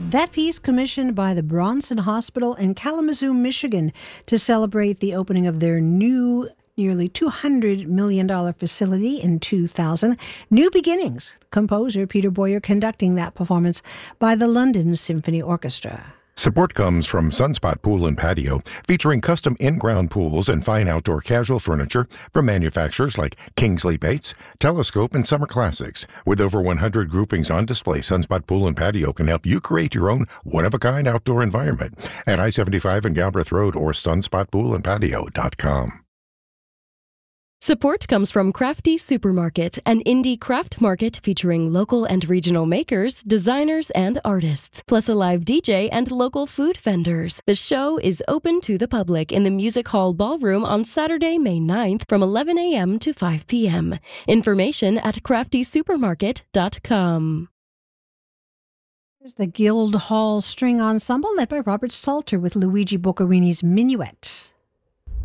That piece commissioned by the Bronson Hospital in Kalamazoo, Michigan, to celebrate the opening of their new nearly $200 million facility in 2000. New Beginnings. Composer Peter Boyer conducting that performance by the London Symphony Orchestra. Support comes from Sunspot Pool and Patio, featuring custom in-ground pools and fine outdoor casual furniture from manufacturers like Kingsley Bates, Telescope, and Summer Classics. With over 100 groupings on display, Sunspot Pool and Patio can help you create your own one-of-a-kind outdoor environment at I-75 and Galbraith Road or sunspotpoolandpatio.com. Support comes from Crafty Supermarket, an indie craft market featuring local and regional makers, designers, and artists, plus a live DJ and local food vendors. The show is open to the public in the Music Hall Ballroom on Saturday, May 9th from 11 a.m. to 5 p.m. Information at craftysupermarket.com. There's the Guildhall String Ensemble led by Robert Salter with Luigi Boccarini's Minuet.